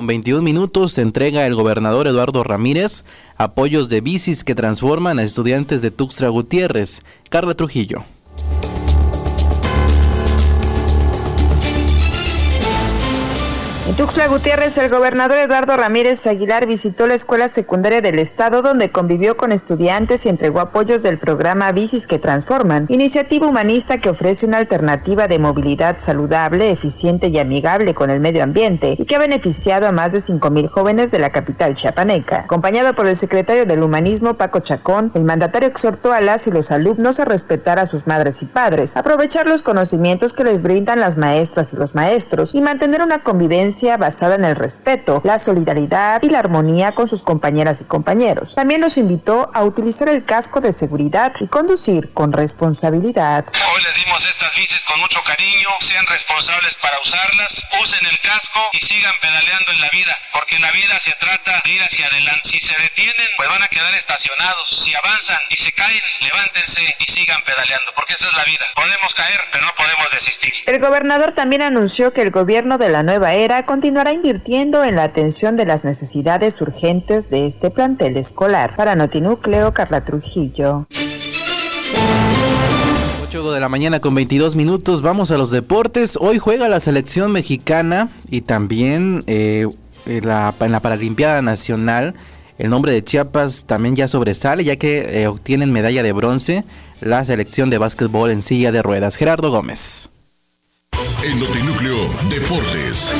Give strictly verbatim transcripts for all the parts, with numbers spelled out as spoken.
veintiún minutos se entrega el gobernador Eduardo Ramírez apoyos de bicis que transforman a estudiantes de Tuxtla Gutiérrez. Carla Trujillo. En Tuxtla Gutiérrez, el gobernador Eduardo Ramírez Aguilar visitó la escuela secundaria del estado, donde convivió con estudiantes y entregó apoyos del programa Bicis que Transforman, iniciativa humanista que ofrece una alternativa de movilidad saludable, eficiente y amigable con el medio ambiente, y que ha beneficiado a más de cinco mil jóvenes de la capital chiapaneca. Acompañado por el secretario del Humanismo, Paco Chacón, el mandatario exhortó a las y los alumnos a respetar a sus madres y padres, aprovechar los conocimientos que les brindan las maestras y los maestros, y mantener una convivencia basada en el respeto, la solidaridad y la armonía con sus compañeras y compañeros. También los invitó a utilizar el casco de seguridad y conducir con responsabilidad. Hoy les dimos estas bicis con mucho cariño, sean responsables para usarlas, usen el casco y sigan pedaleando en la vida, porque en la vida se trata de ir hacia adelante. Si se detienen, pues van a quedar estacionados. Si avanzan y se caen, levántense y sigan pedaleando, porque esa es la vida. Podemos caer, pero no podemos desistir. El gobernador también anunció que el gobierno de la nueva era continuará invirtiendo en la atención de las necesidades urgentes de este plantel escolar. Para Notinúcleo, Carla Trujillo. ocho de la mañana con veintidós minutos, vamos a los deportes. Hoy juega la selección mexicana y también eh, en, la, en la Paralimpiada Nacional. El nombre de Chiapas también ya sobresale, ya que eh, obtienen medalla de bronce la selección de básquetbol en silla de ruedas. Gerardo Gómez. En Notinúcleo Deportes.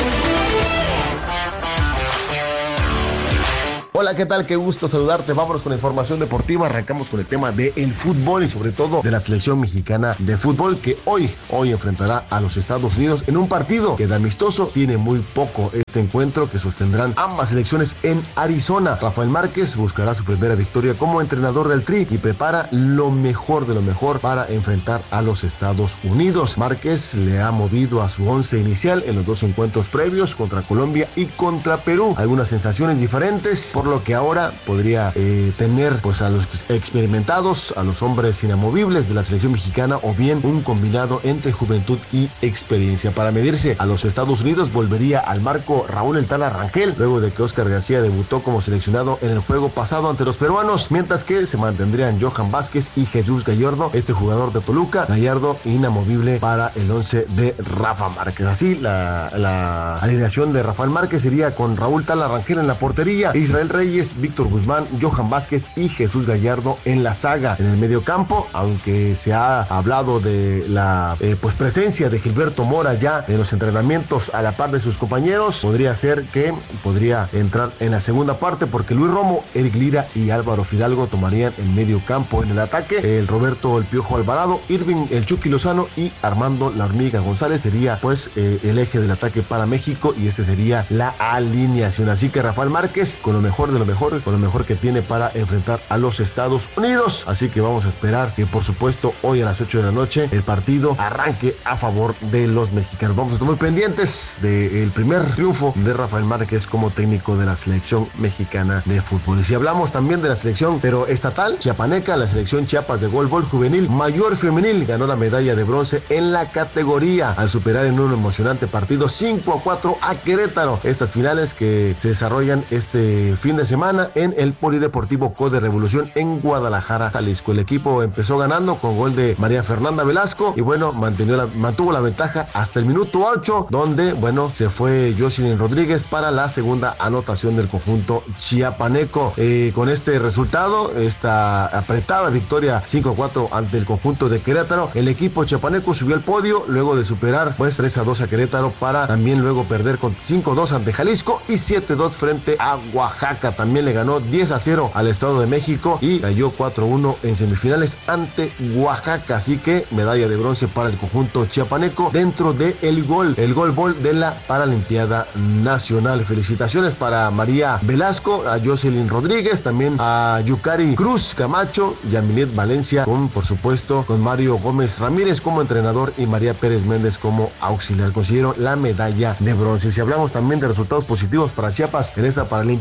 Hola, ¿qué tal? Qué gusto saludarte. Vámonos con la información deportiva. Arrancamos con el tema del fútbol y sobre todo de la selección mexicana de fútbol que hoy, hoy enfrentará a los Estados Unidos en un partido que de amistoso tiene muy poco. Este encuentro que sostendrán ambas selecciones en Arizona. Rafael Márquez buscará su primera victoria como entrenador del Tri y prepara lo mejor de lo mejor para enfrentar a los Estados Unidos. Márquez le ha movido a su once inicial en los dos encuentros previos contra Colombia y contra Perú. Algunas sensaciones diferentes, por lo que ahora podría eh, tener pues a los experimentados, a los hombres inamovibles de la selección mexicana, o bien un combinado entre juventud y experiencia. Para medirse a los Estados Unidos volvería al marco Raúl El Tala Rangel, luego de que Oscar García debutó como seleccionado en el juego pasado ante los peruanos, mientras que se mantendrían Johan Vázquez y Jesús Gallardo, este jugador de Toluca. Gallardo inamovible para el once de Rafa Márquez. Así la, la alineación de Rafael Márquez sería con Raúl Tala Rangel en la portería, Israel Reyes, Víctor Guzmán, Johan Vázquez y Jesús Gallardo en la saga. En el medio campo, aunque se ha hablado de la eh, pues presencia de Gilberto Mora ya en los entrenamientos a la par de sus compañeros, podría ser que podría entrar en la segunda parte, porque Luis Romo, Eric Lira y Álvaro Fidalgo tomarían el medio campo. En el ataque, el Roberto El Piojo Alvarado, Irving El Chucky Lozano y Armando La Hormiga González sería pues eh, el eje del ataque para México, y esta sería la alineación. Así que Rafael Márquez con lo mejor de lo mejor, con lo mejor que tiene para enfrentar a los Estados Unidos. Así que vamos a esperar que por supuesto hoy a las ocho de la noche el partido arranque a favor de los mexicanos. Vamos a estar muy pendientes del primer triunfo de Rafael Márquez como técnico de la selección mexicana de fútbol. Y si hablamos también de la selección pero estatal chiapaneca, la selección Chiapas de Golbol Juvenil Mayor Femenil ganó la medalla de bronce en la categoría al superar en un emocionante partido cinco a cuatro a Querétaro. Estas finales que se desarrollan este fin de semana en el Polideportivo Code Revolución en Guadalajara, Jalisco. El equipo empezó ganando con gol de María Fernanda Velasco y bueno, mantuvo la, mantuvo la ventaja hasta el minuto ocho, donde bueno, se fue Jocelyn Rodríguez para la segunda anotación del conjunto chiapaneco. Eh, con este resultado, esta apretada victoria cinco a cuatro ante el conjunto de Querétaro, el equipo chiapaneco subió al podio luego de superar pues tres a dos a Querétaro, para también luego perder con cinco a dos ante Jalisco y siete a dos frente a Oaxaca. También le ganó diez a cero al Estado de México y cayó cuatro a uno en semifinales ante Oaxaca. Así que medalla de bronce para el conjunto chiapaneco dentro del de gol, el golbol de la Paralimpiada Nacional. Felicitaciones para María Velasco, a Jocelyn Rodríguez, también a Yukari Cruz Camacho, Yamilet Valencia, con por supuesto con Mario Gómez Ramírez como entrenador y María Pérez Méndez como auxiliar. Consiguieron la medalla de bronce. Y si hablamos también de resultados positivos para Chiapas en esta Paralimpiada, bueno,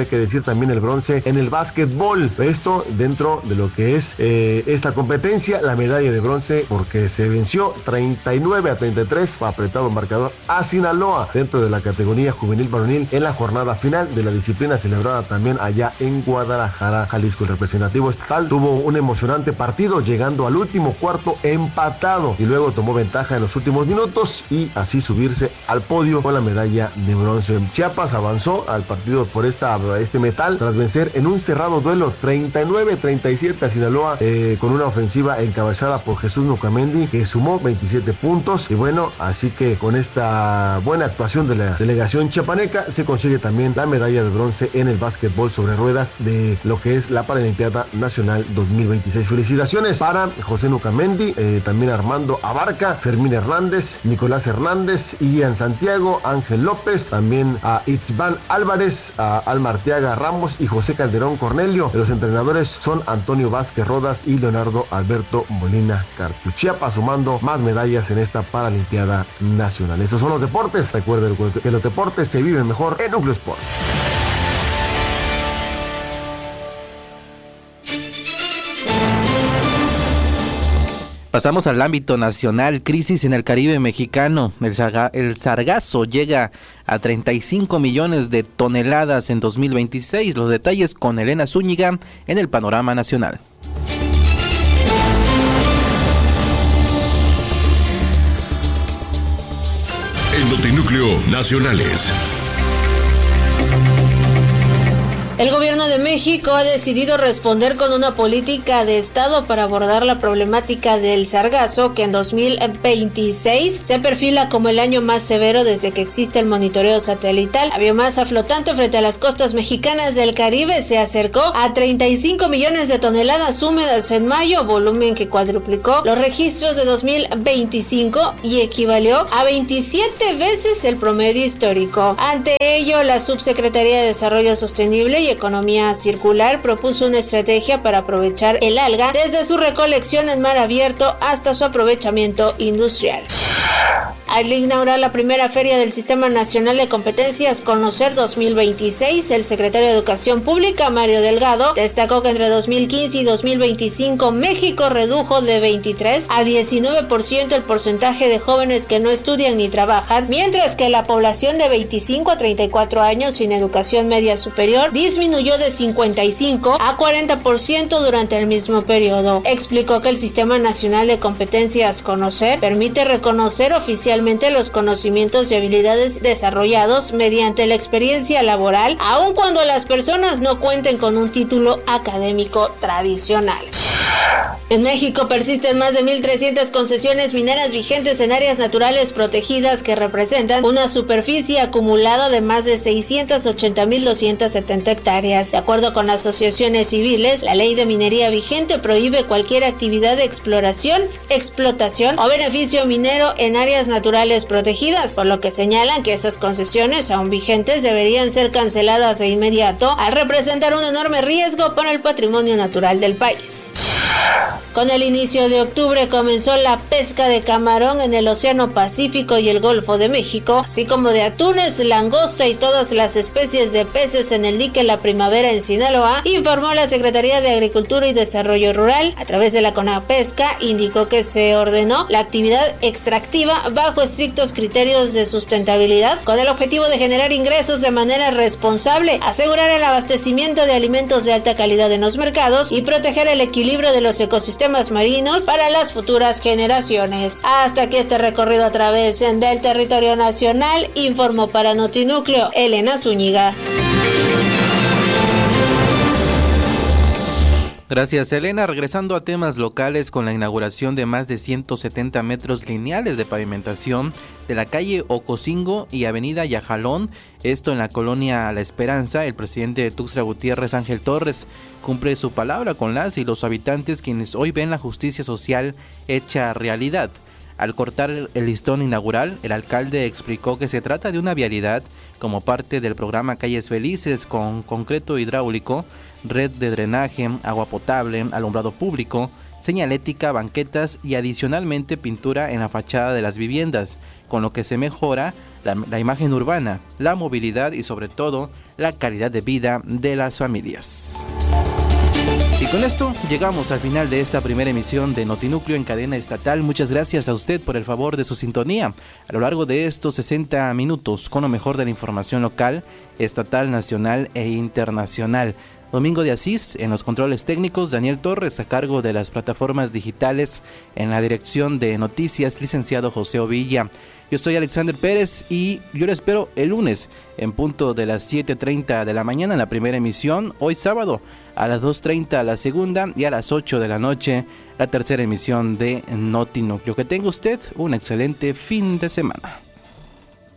hay que decir también el bronce en el básquetbol. Esto dentro de lo que es eh, esta competencia, la medalla de bronce, porque se venció treinta y nueve a treinta y tres, fue apretado marcador a Sinaloa dentro de la categoría juvenil varonil en la jornada final de la disciplina celebrada también allá en Guadalajara, Jalisco. El representativo estatal tuvo un emocionante partido, llegando al último cuarto empatado y luego tomó ventaja en los últimos minutos y así subirse al podio con la medalla de bronce. Chiapas avanzó al partido por esta, este metal tras vencer en un cerrado duelo treinta y nueve a treinta y siete a Sinaloa eh, con una ofensiva encabezada por Jesús Nucamendi, que sumó veintisiete puntos. Y bueno, así que con esta buena actuación de la delegación chiapaneca se consigue también la medalla de bronce en el básquetbol sobre ruedas de lo que es la Paralimpiada Nacional dos mil veintiséis. Felicitaciones para José Nucamendi, eh, también Armando Abarca, Fermín Hernández, Nicolás Hernández, Ian Santiago, Ángel López, también a Itzván Álvarez, a Alma Arteaga Ramos y José Calderón Cornelio. Los entrenadores son Antonio Vázquez Rodas y Leonardo Alberto Molina Carpio. Chiapas sumando más medallas en esta Paralimpiada Nacional. Estos son los deportes. Recuerden que los deportes se viven mejor en Núcleo Sport. Pasamos al ámbito nacional. Crisis en el Caribe mexicano. El, sarga, el sargazo llega a treinta y cinco millones de toneladas en dos mil veintiséis. Los detalles con Elena Zúñiga en el Panorama Nacional. En Notinúcleo Nacionales. El gobierno de México ha decidido responder con una política de Estado para abordar la problemática del sargazo, que en dos mil veintiséis se perfila como el año más severo desde que existe el monitoreo satelital. La biomasa flotante frente a las costas mexicanas del Caribe se acercó a treinta y cinco millones de toneladas húmedas en mayo, volumen que cuadruplicó los registros de dos mil veinticinco y equivalió a veintisiete veces el promedio histórico. Ante ello, la Subsecretaría de Desarrollo Sostenible y Economía Circular propuso una estrategia para aprovechar el alga desde su recolección en mar abierto hasta su aprovechamiento industrial. Al inaugurar la primera feria del Sistema Nacional de Competencias Conocer dos mil veintiséis, el secretario de Educación Pública, Mario Delgado, destacó que entre dos mil quince y dos mil veinticinco México redujo de veintitrés a diecinueve por ciento el porcentaje de jóvenes que no estudian ni trabajan, mientras que la población de veinticinco a treinta y cuatro años sin educación media superior disminuyó de cincuenta y cinco a cuarenta por ciento durante el mismo periodo. Explicó que el Sistema Nacional de Competencias Conocer permite reconocer oficialmente los conocimientos y habilidades desarrollados mediante la experiencia laboral, aun cuando las personas no cuenten con un título académico tradicional. En México persisten más de mil trescientas concesiones mineras vigentes en áreas naturales protegidas que representan una superficie acumulada de más de seiscientas ochenta mil doscientas setenta hectáreas. De acuerdo con asociaciones civiles, la ley de minería vigente prohíbe cualquier actividad de exploración, explotación o beneficio minero en áreas naturales protegidas, por lo que señalan que esas concesiones aún vigentes deberían ser canceladas de inmediato al representar un enorme riesgo para el patrimonio natural del país. Con el inicio de octubre comenzó la pesca de camarón en el Océano Pacífico y el Golfo de México, así como de atunes, langosta y todas las especies de peces en el dique La Primavera en Sinaloa, informó la Secretaría de Agricultura y Desarrollo Rural. A través de la CONAPESCA indicó que se ordenó la actividad extractiva bajo estrictos criterios de sustentabilidad, con el objetivo de generar ingresos de manera responsable, asegurar el abastecimiento de alimentos de alta calidad en los mercados y proteger el equilibrio de los ecosistemas marinos para las futuras generaciones. Hasta que este recorrido a través del territorio nacional, informó para Notinúcleo Elena Zúñiga. Gracias, Elena. Regresando a temas locales, con la inauguración de más de ciento setenta metros lineales de pavimentación de la calle Ocosingo y avenida Yajalón, esto en la colonia La Esperanza, el presidente de Tuxtla Gutiérrez, Ángel Torres, cumple su palabra con las y los habitantes, quienes hoy ven la justicia social hecha realidad. Al cortar el listón inaugural, el alcalde explicó que se trata de una vialidad como parte del programa Calles Felices con concreto hidráulico, red de drenaje, agua potable, alumbrado público, señalética, banquetas y adicionalmente pintura en la fachada de las viviendas, con lo que se mejora la, la imagen urbana, la movilidad y sobre todo la calidad de vida de las familias. Y con esto llegamos al final de esta primera emisión de Notinúcleo en cadena estatal. Muchas gracias a usted por el favor de su sintonía a lo largo de estos sesenta minutos con lo mejor de la información local, estatal, nacional e internacional. Domingo de Asís en los controles técnicos, Daniel Torres a cargo de las plataformas digitales, en la dirección de noticias, licenciado José Ovilla. Yo soy Alexander Pérez y yo le espero el lunes en punto de las siete treinta de la mañana en la primera emisión, hoy sábado a las dos treinta la segunda y a las ocho de la noche la tercera emisión de Notinúcleo. Que tenga usted un excelente fin de semana.